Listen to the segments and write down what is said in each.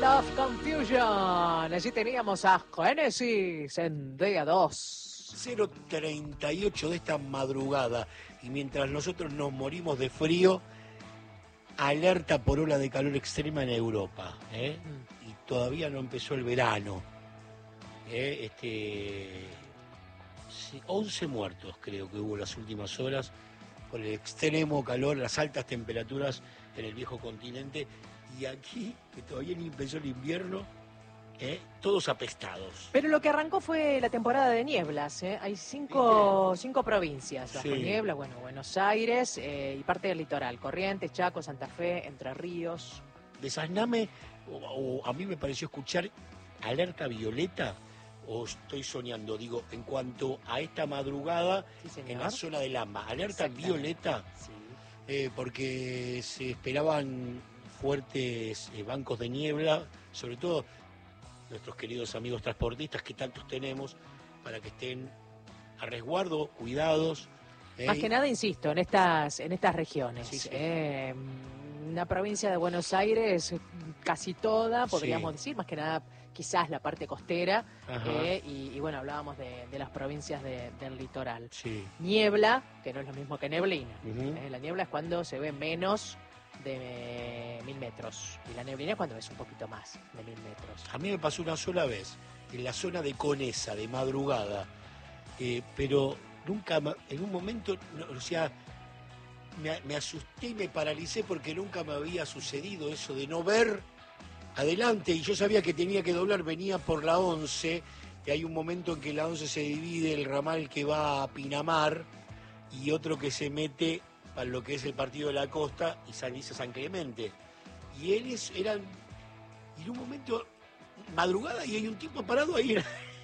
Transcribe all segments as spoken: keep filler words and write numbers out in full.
Love Confusion. Allí teníamos a Genesis en día dos. cero treinta y ocho de esta madrugada. Y mientras nosotros nos morimos de frío, alerta por ola de calor extrema en Europa. ¿eh? Mm. Y todavía no empezó el verano. ¿eh? Este, sí, once muertos creo que hubo las últimas horas por el extremo calor, las altas temperaturas en el viejo continente. Y aquí, que todavía ni empezó el invierno, ¿eh? todos apestados. Pero lo que arrancó fue la temporada de nieblas. ¿eh? Hay cinco, cinco provincias bajo sí. niebla. Bueno, Buenos Aires eh, y parte del litoral. Corrientes, Chaco, Santa Fe, Entre Ríos. Desasname, o, o a mí me pareció escuchar alerta violeta, o estoy soñando, digo, en cuanto a esta madrugada sí, en la zona del AMBA. Alerta violeta, sí. eh, porque se esperaban fuertes eh, bancos de niebla, sobre todo nuestros queridos amigos transportistas que tantos tenemos, para que estén a resguardo, cuidados. Eh, Más que nada, insisto, en estas en estas regiones. Sí, sí. Eh, la provincia de Buenos Aires, casi toda, podríamos sí. decir, más que nada quizás la parte costera, eh, y, y bueno, hablábamos de, de las provincias de, del litoral. Sí. Niebla, que no es lo mismo que neblina. Uh-huh. eh, la niebla es cuando se ve menos de mil metros, y la neblina es cuando ves un poquito más de mil metros. A mí me pasó una sola vez en la zona de Conesa, de madrugada, eh, pero nunca, en un momento, o sea, me, me asusté y me paralicé porque nunca me había sucedido eso de no ver adelante, y yo sabía que tenía que doblar, venía por la once, y hay un momento en que la once se divide, el ramal que va a Pinamar y otro que se mete para lo que es el partido de la costa y San Luis a San Clemente. Y ellos eran, y en un momento, madrugada, y hay un tipo parado ahí.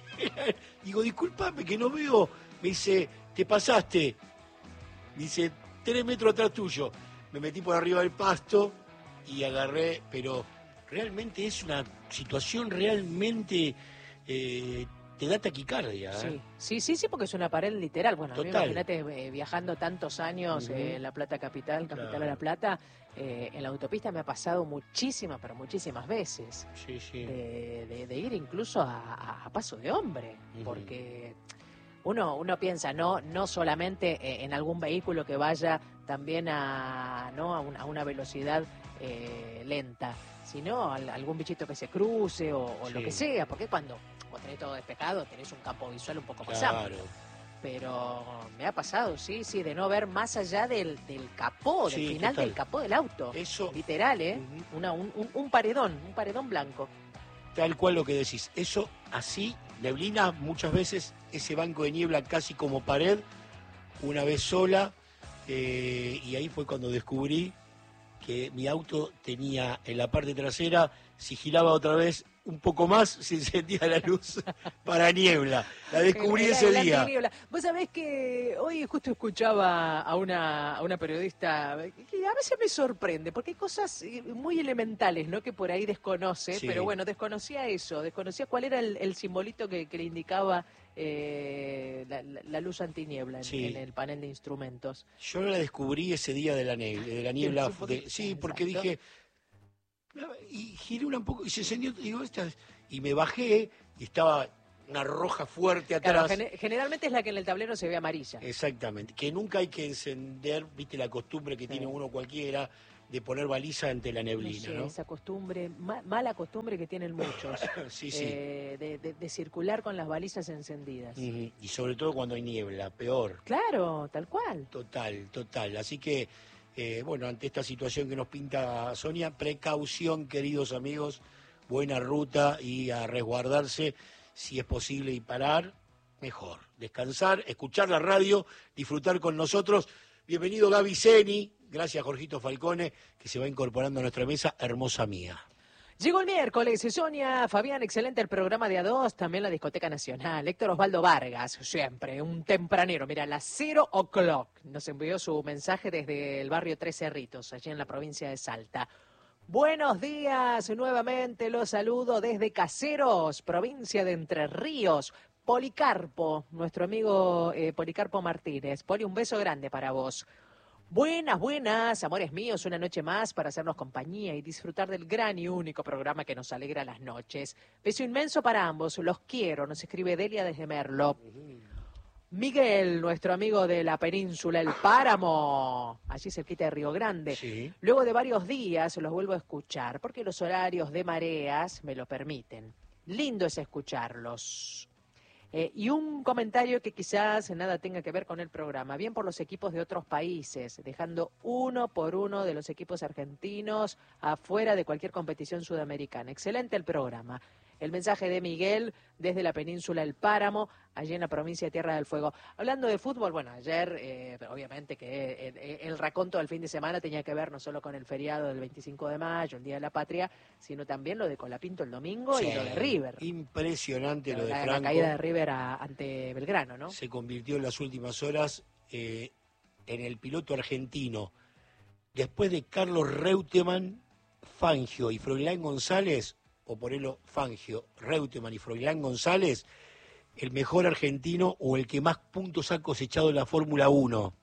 Digo, discúlpame que no veo. Me dice, te pasaste. Dice, tres metros atrás tuyo. Me metí por arriba del pasto y agarré, pero realmente es una situación realmente... Eh, te da taquicardia. ¿eh? Sí, sí, sí, sí, porque es una pared literal. Bueno, imagínate eh, viajando tantos años en uh-huh. eh, La Plata Capital, Capital claro. de La Plata, eh, en la autopista me ha pasado muchísimas, pero muchísimas veces. Sí, sí. De, de, de ir incluso a, a, a paso de hombre, uh-huh. porque uno, uno piensa, no, no solamente en algún vehículo que vaya también a, ¿no? a, una, a una velocidad eh, lenta, sino a, a algún bichito que se cruce o, o sí. lo que sea, porque cuando vos tenés todo despejado, tenés un campo visual un poco más claro. amplio. Pero me ha pasado, sí, sí, de no ver más allá del, del capó, del sí, final total. del capó del auto. Eso. Literal, ¿eh? Uh-huh. Una, un, un, un paredón, un paredón blanco. Tal cual lo que decís. Eso así, neblina, muchas veces, ese banco de niebla casi como pared, una vez sola, eh, y ahí fue cuando descubrí que mi auto tenía en la parte trasera, si giraba otra vez un poco más, se encendía la luz para niebla. La descubrí la, ese la día. Niebla. Vos sabés que hoy justo escuchaba a una, a una periodista que a veces me sorprende, porque hay cosas muy elementales, ¿no?, que por ahí desconoce, sí. pero bueno, desconocía eso, desconocía cuál era el, el simbolito que, que le indicaba eh, la, la luz antiniebla en, sí. en el panel de instrumentos. Yo la descubrí ese día de la niebla. De la niebla sí, porque, de, sí, porque dije... Y giré un poco y se encendió, digo, estas, y me bajé y estaba una roja fuerte atrás. Claro, gen- generalmente es la que en el tablero se ve amarilla. Exactamente, que nunca hay que encender, viste la costumbre que sí. tiene uno cualquiera de poner baliza ante la neblina, no sé, ¿no? Esa costumbre, ma- mala costumbre que tienen muchos, sí, sí. Eh, de, de, de circular con las balizas encendidas. Uh-huh. Y sobre todo cuando hay niebla, peor. Claro, tal cual. Total, total, así que... Eh, bueno, ante esta situación que nos pinta Sonia, precaución, queridos amigos, buena ruta y a resguardarse, si es posible, y parar, mejor. Descansar, escuchar la radio, disfrutar con nosotros. Bienvenido Gaby Zeni, gracias Jorgito Falcone, que se va incorporando a nuestra mesa, hermosa mía. Llegó el miércoles, Sonia, Fabián, excelente el programa de A dos, también la Discoteca Nacional. Héctor Osvaldo Vargas, siempre, un tempranero, mira, a las cero o'clock. Nos envió su mensaje desde el barrio Tres Cerritos, allí en la provincia de Salta. Buenos días, nuevamente los saludo desde Caseros, provincia de Entre Ríos. Policarpo, nuestro amigo eh, Policarpo Martínez. Poli, un beso grande para vos. Buenas, buenas, amores míos, una noche más para hacernos compañía y disfrutar del gran y único programa que nos alegra las noches. Beso inmenso para ambos, los quiero, nos escribe Delia desde Merlo. Miguel, nuestro amigo de la península, el Páramo, allí cerquita de Río Grande. Sí. Luego de varios días los vuelvo a escuchar, porque los horarios de mareas me lo permiten. Lindo es escucharlos. Eh, y un comentario que quizás nada tenga que ver con el programa, bien por los equipos de otros países, dejando uno por uno de los equipos argentinos afuera de cualquier competición sudamericana. Excelente el programa. El mensaje de Miguel desde la península El Páramo, allí en la provincia de Tierra del Fuego. Hablando de fútbol, bueno, ayer, eh, obviamente que el, el raconto del fin de semana tenía que ver no solo con el feriado del veinticinco de mayo, el Día de la Patria, sino también lo de Colapinto el domingo Sí, y lo de River. Impresionante la, lo de la, Franco. La caída de River a, ante Belgrano, ¿no? Se convirtió en las últimas horas eh, en el piloto argentino. Después de Carlos Reutemann, Fangio y Froilán González, o ponerlo Fangio, Reutemann y Froilán González, el mejor argentino o el que más puntos ha cosechado en la Fórmula uno,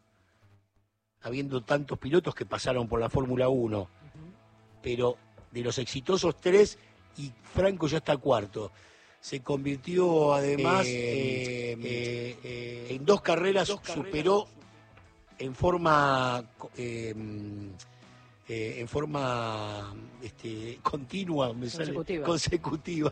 habiendo tantos pilotos que pasaron por la Fórmula uno. Uh-huh. Pero de los exitosos tres, y Franco ya está cuarto. Se convirtió además eh, eh, eh, eh, en dos carreras, dos carreras superó en forma... Eh, Eh, en forma este, continua, me consecutiva, sale, consecutiva.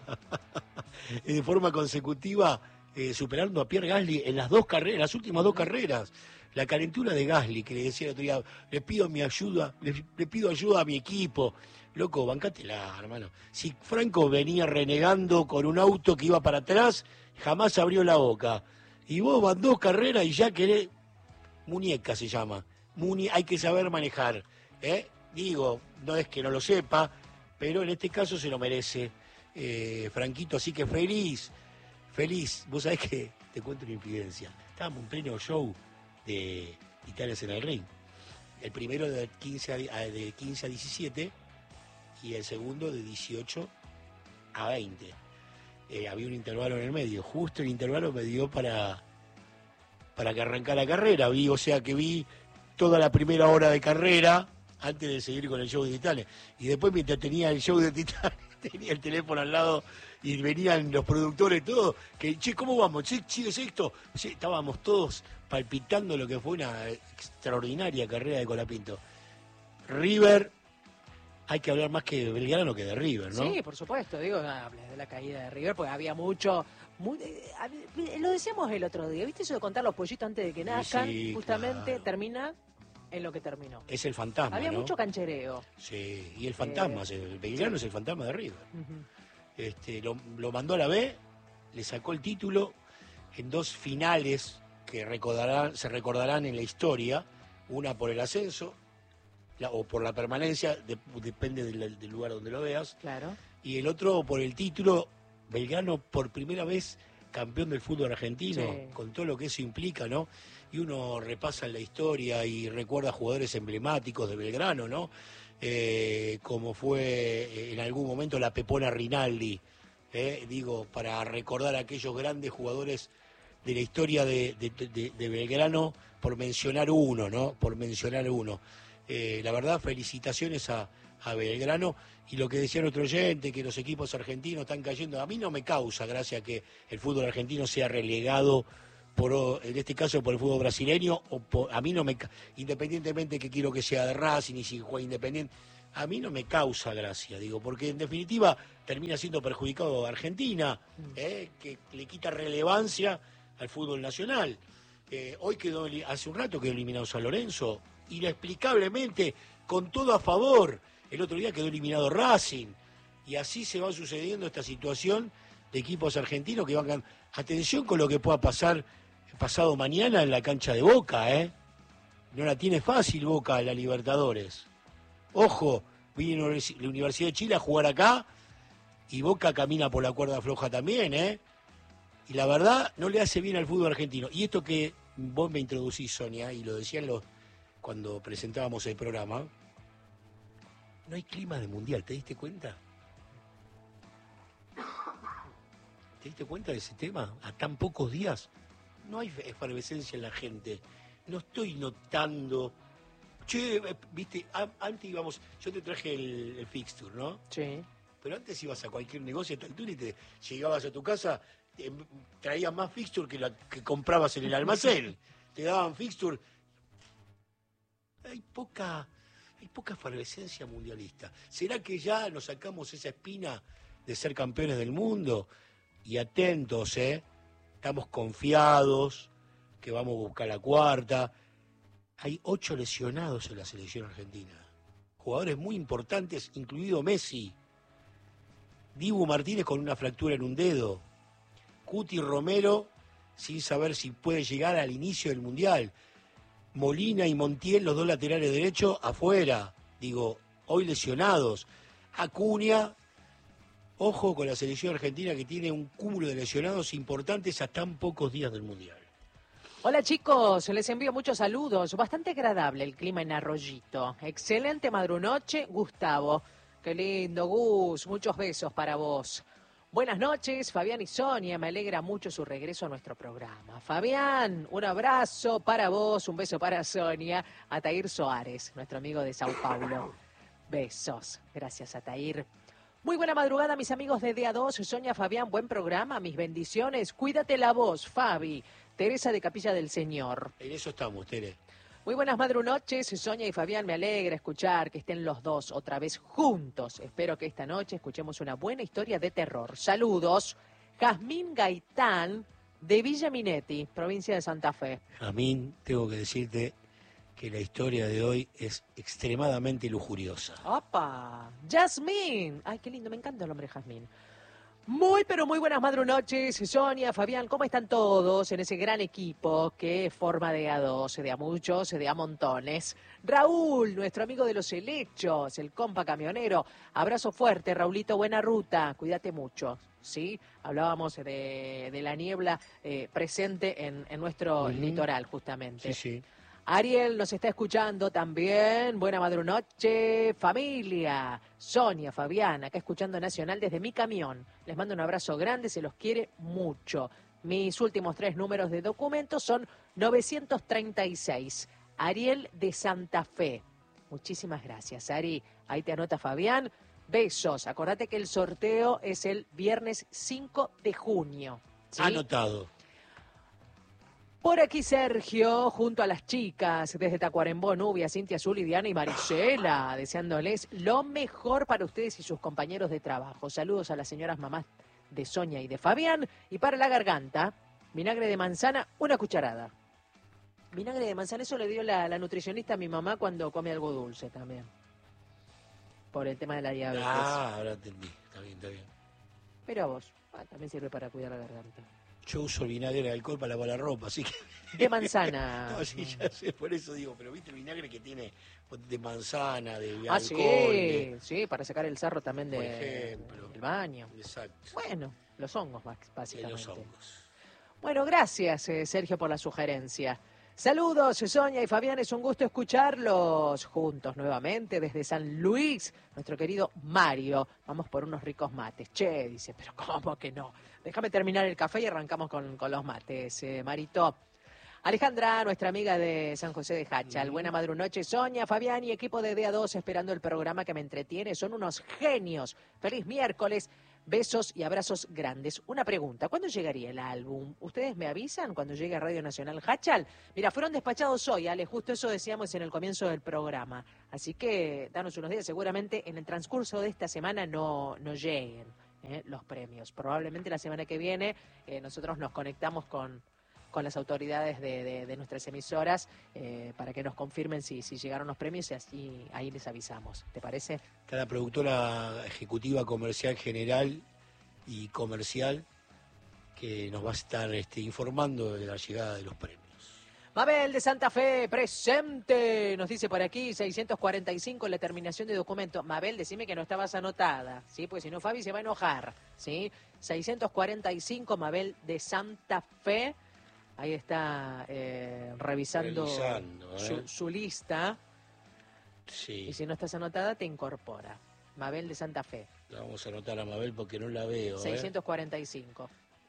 de forma consecutiva, eh, superando a Pierre Gasly en las dos carreras, las últimas dos carreras. La calentura de Gasly, que le decía el otro día, le pido mi ayuda, le, le pido ayuda a mi equipo. Loco, bancátela, hermano. Si Franco venía renegando con un auto que iba para atrás, jamás abrió la boca. Y vos van dos carreras y ya querés... Muñeca se llama. Muni... Hay que saber manejar, ¿eh? Digo, no es que no lo sepa, pero en este caso se lo merece eh, Franquito, así que feliz, feliz. Vos sabés que te cuento una infidencia. Estábamos en pleno show de Titanes en el Ring. El primero de quince a, de quince a diecisiete y el segundo de dieciocho a veinte. Eh, había un intervalo en el medio. Justo el intervalo me dio para, para que arrancara la carrera. Vi, o sea que vi toda la primera hora de carrera antes de seguir con el show de Titanes. Y después, mientras tenía el show de Titanes, tenía el teléfono al lado y venían los productores todos, que, che, ¿cómo vamos? Che, che, ¿es esto? Che, estábamos todos palpitando lo que fue una extraordinaria carrera de Colapinto. River, hay que hablar más que de Belgrano que de River, ¿no? Sí, por supuesto, digo, hables de la caída de River, porque había mucho... Muy, eh, lo decíamos el otro día, ¿viste eso de contar los pollitos antes de que nazcan? Sí, justamente claro. Termina... en lo que terminó. Es el fantasma, Había ¿no? mucho canchereo. Sí, y el fantasma, eh, el Belgrano sí. Es el fantasma de River. Uh-huh. Este, lo, lo mandó a la B, le sacó el título en dos finales que recordarán, se recordarán en la historia, una por el ascenso, la, o por la permanencia, de, depende del, del lugar donde lo veas, claro. Y el otro por el título, Belgrano por primera vez campeón del fútbol argentino, sí. Con todo lo que eso implica, ¿no? Y uno repasa la historia y recuerda jugadores emblemáticos de Belgrano, ¿no? Eh, como fue en algún momento la Pepona Rinaldi, eh, digo, para recordar a aquellos grandes jugadores de la historia de, de, de, de Belgrano, por mencionar uno, ¿no? Por mencionar uno. Eh, la verdad, felicitaciones a, a Belgrano. Y lo que decía nuestro oyente, que los equipos argentinos están cayendo, a mí no me causa gracia que el fútbol argentino sea relegado, por, en este caso por el fútbol brasileño, o por, a mí no me, independientemente que quiero que sea de Racing y si juega Independiente, a mí no me causa gracia, digo, porque en definitiva termina siendo perjudicado a Argentina, eh, que le quita relevancia al fútbol nacional. Eh, hoy quedó, hace un rato quedó eliminado San Lorenzo, inexplicablemente, con todo a favor. El otro día quedó eliminado Racing, y así se va sucediendo esta situación de equipos argentinos que van... Atención con lo que pueda pasar pasado mañana en la cancha de Boca, ¿eh? No la tiene fácil Boca en la Libertadores. Ojo, viene la Universidad de Chile a jugar acá y Boca camina por la cuerda floja también, ¿eh? Y la verdad no le hace bien al fútbol argentino. Y esto que vos me introducís, Sonia, y lo decían los cuando presentábamos el programa, no hay clima de mundial, ¿te diste cuenta? ¿Te diste cuenta de ese tema? A tan pocos días no hay efervescencia en la gente. No estoy notando Che, eh, viste, a- antes íbamos, yo te traje el, el fixture, ¿no? Sí. Pero antes ibas a cualquier negocio a esta altura y te llegabas a tu casa, te, traías más fixture que la que comprabas en el almacén. Te daban fixture. Hay poca, hay poca efervescencia mundialista. ¿Será que ya nos sacamos esa espina de ser campeones del mundo? Y atentos, ¿eh? Estamos confiados que vamos a buscar la cuarta. Hay ocho lesionados en la selección argentina. Jugadores muy importantes, incluido Messi. Dibu Martínez con una fractura en un dedo. Cuti Romero sin saber si puede llegar al inicio del Mundial. Molina y Montiel, los dos laterales derechos, afuera. Digo, hoy lesionados. Acuña, ojo con la selección argentina que tiene un cúmulo de lesionados importantes a tan pocos días del Mundial. Hola chicos, les envío muchos saludos. Bastante agradable el clima en Arroyito. Excelente madrunoche, Gustavo. Qué lindo, Gus. Muchos besos para vos. Buenas noches, Fabián y Sonia. Me alegra mucho su regreso a nuestro programa. Fabián, un abrazo para vos, un beso para Sonia. Atair Soares, nuestro amigo de Sao Paulo. Besos. Gracias, Atair. Muy buena madrugada, mis amigos de D A dos. Sonia, Fabián, buen programa. Mis bendiciones. Cuídate la voz, Fabi. Teresa de Capilla del Señor. En eso estamos, Tere. Muy buenas madrunoches, Sonia y Fabián, me alegra escuchar que estén los dos otra vez juntos. Espero que esta noche escuchemos una buena historia de terror. Saludos, Jazmín Gaitán, de Villa Minetti, provincia de Santa Fe. Jazmín, tengo que decirte que la historia de hoy es extremadamente lujuriosa. ¡Opa! ¡Jazmín! Ay, qué lindo, me encanta el nombre Jazmín. Muy, pero muy buenas madrunoches, Sonia, Fabián, ¿cómo están todos en ese gran equipo que forma de a dos, de a muchos, de a montones? Raúl, nuestro amigo de los helechos, el compa camionero, abrazo fuerte, Raulito, buena ruta, cuídate mucho, ¿sí? Hablábamos de, de la niebla eh, presente en, en nuestro Uh-huh. litoral, justamente. Sí, sí. Ariel nos está escuchando también. Buena madrunoche, familia. Sonia, Fabián, acá escuchando Nacional desde mi camión. Les mando un abrazo grande, se los quiere mucho. Mis últimos tres números de documentos son novecientos treinta y seis. Ariel de Santa Fe. Muchísimas gracias, Ari. Ahí te anota Fabián. Besos. Acordate que el sorteo es el viernes cinco de junio. ¿Sí? Anotado. Por aquí Sergio, junto a las chicas, desde Tacuarembó, Nubia, Cintia Azul, Diana y Marisela, deseándoles lo mejor para ustedes y sus compañeros de trabajo. Saludos a las señoras mamás de Sonia y de Fabián. Y para la garganta, vinagre de manzana, una cucharada. Vinagre de manzana, eso le dio la, la nutricionista a mi mamá cuando come algo dulce también. Por el tema de la diabetes. Ah, ahora entendí. Está bien, está bien. Pero a vos, ah, también sirve para cuidar la garganta. Yo uso el vinagre de alcohol para lavar la ropa, así que... De manzana. No, sí, ya sé, por eso digo, pero viste el vinagre que tiene de manzana, de Ah, alcohol, sí, de- sí, para sacar el sarro también por de, ejemplo. del baño. Exacto, Bueno, los hongos, bas- de básicamente. los hongos. Bueno, gracias, eh, Sergio, por la sugerencia. Saludos, Sonia y Fabián, es un gusto escucharlos juntos nuevamente desde San Luis. Nuestro querido Mario, vamos por unos ricos mates. Che, dice, pero ¿cómo que no? Déjame terminar el café y arrancamos con, con los mates, eh, Marito. Alejandra, nuestra amiga de San José de Hachal. Mm. Buena madrunoche, Sonia, Fabián y equipo de D A dos esperando el programa que me entretiene. Son unos genios. Feliz miércoles. Besos y abrazos grandes. Una pregunta, ¿cuándo llegaría el álbum? ¿Ustedes me avisan cuando llegue a Radio Nacional Hachal? Mira, fueron despachados hoy, Ale, justo eso decíamos en el comienzo del programa. Así que danos unos días, seguramente en el transcurso de esta semana no, no lleguen eh, los premios. Probablemente la semana que viene eh, nosotros nos conectamos con, con las autoridades de, de, de nuestras emisoras eh, para que nos confirmen si, si llegaron los premios y así ahí les avisamos. ¿Te parece? Está la productora ejecutiva comercial general y comercial que nos va a estar este, informando de la llegada de los premios. Mabel de Santa Fe, presente, nos dice por aquí, seiscientos cuarenta y cinco la terminación de documento. Mabel, decime que no estabas anotada, ¿sí? Porque si no, Fabi se va a enojar, ¿sí? seiscientos cuarenta y cinco, Mabel de Santa Fe, ahí está eh, revisando, Revisando, ¿eh? su, su lista, Sí, y si no estás anotada, te incorpora. Mabel de Santa Fe, la vamos a anotar a Mabel porque no la veo. ¿eh? seiscientos cuarenta y cinco.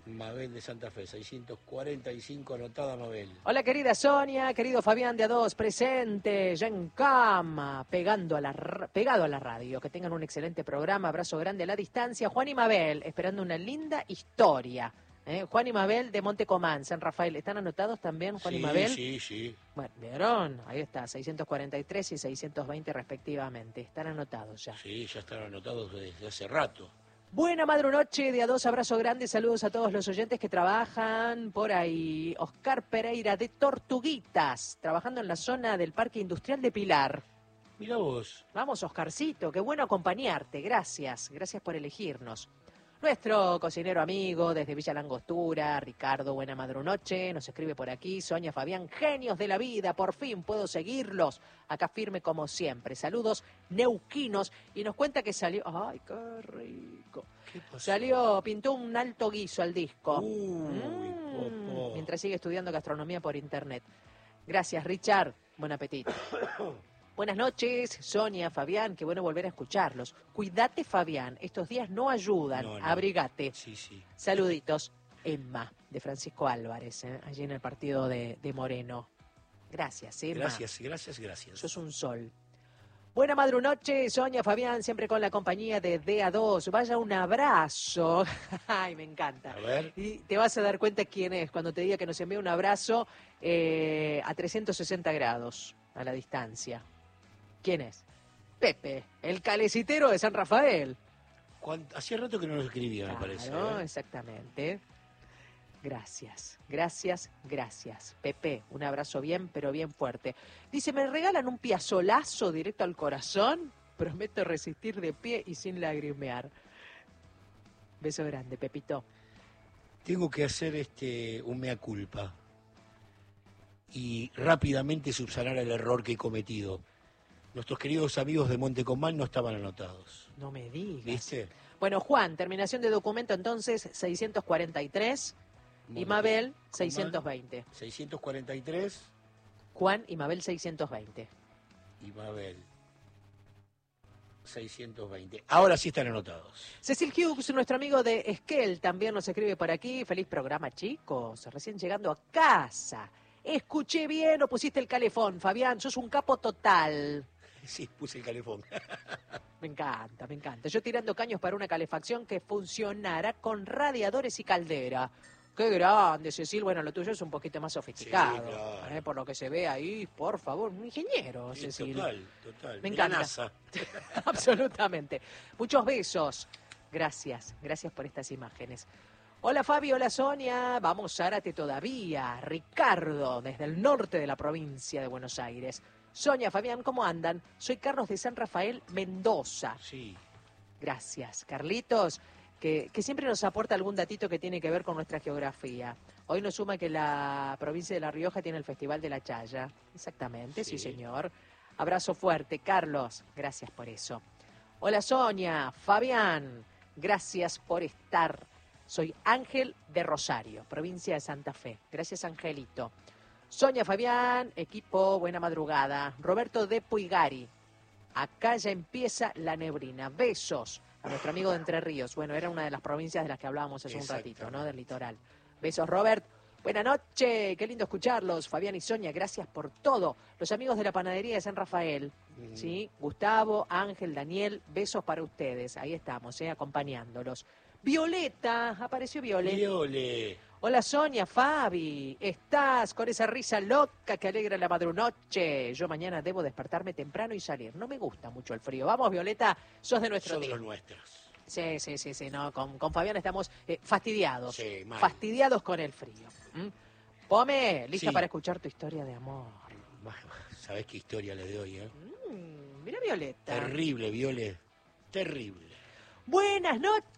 Mabel de Santa Fe, seiscientos cuarenta y cinco, anotada Mabel. Hola querida Sonia, querido Fabián de A dos, presente, ya en cama, pegando a la, pegado a la radio. Que tengan un excelente programa, abrazo grande a la distancia. Juan y Mabel, esperando una linda historia. ¿eh? Juan y Mabel de Montecomán, San Rafael, ¿están anotados también Juan sí, y Mabel? Sí, sí, Bueno, ¿vieron? Ahí está, seiscientos cuarenta y tres y seiscientos veinte respectivamente. Están anotados ya. Sí, ya están anotados desde hace rato. Buena madrunoche de A dos, abrazo grande, saludos a todos los oyentes que trabajan por ahí. Oscar Pereira de Tortuguitas, trabajando en la zona del Parque Industrial de Pilar. Mira vos. Vamos, Oscarcito, qué bueno acompañarte, gracias, gracias por elegirnos. Nuestro cocinero amigo desde Villa Langostura, Ricardo, buena madrunoche, nos escribe por aquí, Sonia, Fabián, genios de la vida, por fin puedo seguirlos, acá firme como siempre, saludos neuquinos, y nos cuenta que salió, ay, qué rico, ¿Qué pasó? salió, pintó un alto guiso al disco, Uy, Mm, popó. mientras sigue estudiando gastronomía por internet. Gracias, Richard, buen apetito. Buenas noches, Sonia, Fabián, qué bueno volver a escucharlos. Cuídate, Fabián, estos días no ayudan, No, no. abrigate. Sí, sí. Saluditos, Emma, de Francisco Álvarez, ¿eh? allí en el partido de, de Moreno. Gracias, Emma. Gracias, gracias, gracias. Sos un sol. Buena madrunoche, Sonia, Fabián, siempre con la compañía de D A dos. Vaya un abrazo. Ay, me encanta. A ver. Y te vas a dar cuenta quién es cuando te diga que nos envía un abrazo eh, a trescientos sesenta grados a la distancia. ¿Quién es? Pepe, el calecitero de San Rafael. ¿Cuánto? Hacía rato que no nos escribía, me parece. Claro, ¿eh? exactamente. Gracias, gracias, gracias. Pepe, un abrazo bien, pero bien fuerte. Dice, ¿me regalan un piazolazo directo al corazón? Prometo resistir de pie y sin lagrimear. Beso grande, Pepito. Tengo que hacer este un mea culpa y rápidamente subsanar el error que he cometido. Nuestros queridos amigos de Montecomán no estaban anotados. No me digas. ¿Viste? Bueno, Juan, terminación de documento entonces seiscientos cuarenta y tres y Mabel seiscientos veinte. seiscientos cuarenta y tres Juan y Mabel seiscientos veinte. y Mabel seiscientos veinte. Ahora sí están anotados. Cecil Hughes, nuestro amigo de Esquel, también nos escribe por aquí. Feliz programa, chicos. Recién llegando a casa. Escuché bien o pusiste el calefón, Fabián. Sos un capo total. Sí, puse el calefón. Me encanta, me encanta. Yo tirando caños para una calefacción que funcionara con radiadores y caldera. Qué grande, Cecil. Bueno, lo tuyo es un poquito más sofisticado. Sí, claro. ¿eh? Por lo que se ve ahí, por favor, un ingeniero, Sí, Cecil. total, total. Me De encanta. la NASA. Absolutamente. Muchos besos. Gracias, gracias por estas imágenes. Hola Fabi, hola Sonia. Vamos, Zárate todavía. Ricardo, desde el norte de la provincia de Buenos Aires. Sonia, Fabián, ¿cómo andan? Soy Carlos de San Rafael, Mendoza. Sí. Gracias, Carlitos, que, que siempre nos aporta algún datito que tiene que ver con nuestra geografía. Hoy nos suma que la provincia de La Rioja tiene el Festival de la Chaya. Exactamente, sí, Sí. señor. Abrazo fuerte, Carlos. Gracias por eso. Hola, Sonia, Fabián. Gracias por estar. Soy Ángel de Rosario, provincia de Santa Fe. Gracias, Angelito. Sonia, Fabián, equipo, buena madrugada. Roberto de Puigari. Acá ya empieza la neblina. Besos a nuestro amigo de Entre Ríos. Bueno, era una de las provincias de las que hablábamos hace un ratito, ¿no? Del litoral. Besos, Robert. Buenas noches, qué lindo escucharlos. Fabián y Sonia, gracias por todo. Los amigos de la panadería de San Rafael, Mm. ¿sí? Gustavo, Ángel, Daniel, besos para ustedes. Ahí estamos, ¿eh? Acompañándolos. Violeta, apareció Violeta. Viole. Hola Sonia, Fabi, ¿estás con esa risa loca que alegra la madrunoche? Yo mañana debo despertarme temprano y salir. No me gusta mucho el frío. Vamos, Violeta, sos de nuestro Son team. los nuestros. Sí, sí, sí, sí, no, con, con Fabián estamos eh, fastidiados. Sí, mal. Fastidiados con el frío. ¿Mm? Pome, lista Sí. para escuchar tu historia de amor. ¿Sabés qué historia le doy, eh? Mm, mira Violeta. Terrible, Viole. Terrible. Buenas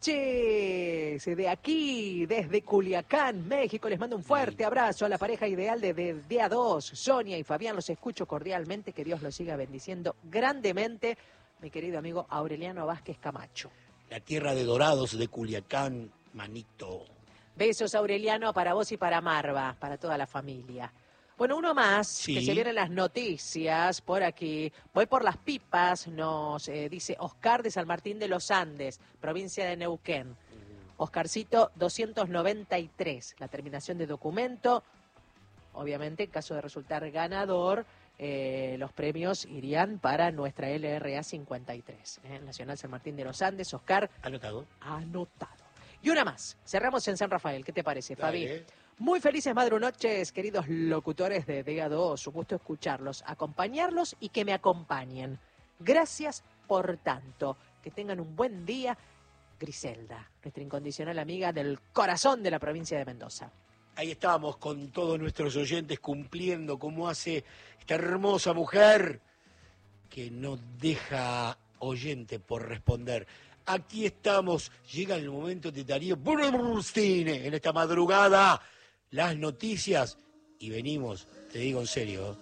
noches, de aquí, desde Culiacán, México, les mando un fuerte abrazo a la pareja ideal de, de, de A dos, Sonia y Fabián, los escucho cordialmente, que Dios los siga bendiciendo grandemente, mi querido amigo Aureliano Vázquez Camacho. La tierra de dorados de Culiacán, manito. Besos, Aureliano, para vos y para Marva, para toda la familia. Bueno, uno más, Sí. que se vienen las noticias por aquí. Voy por las pipas, nos eh, dice Oscar de San Martín de los Andes, provincia de Neuquén. Oscarcito doscientos noventa y tres, la terminación de documento. Obviamente, en caso de resultar ganador, eh, los premios irían para nuestra L R A cincuenta y tres, ¿eh? Nacional San Martín de los Andes. Oscar. Anotado. Anotado. Y una más. Cerramos en San Rafael. ¿Qué te parece, Fabi? Dale. Muy felices madrunoches, queridos locutores de D A dos. Un gusto escucharlos, acompañarlos y que me acompañen. Gracias por tanto. Que tengan un buen día. Griselda, nuestra incondicional amiga del corazón de la provincia de Mendoza. Ahí estamos con todos nuestros oyentes cumpliendo como hace esta hermosa mujer que no deja oyente por responder. Aquí estamos, llega el momento de Darío Burstein en esta madrugada, las noticias, y venimos, te digo en serio,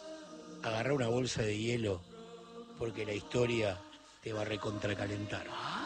agarra una bolsa de hielo porque la historia te va a recontracalentar.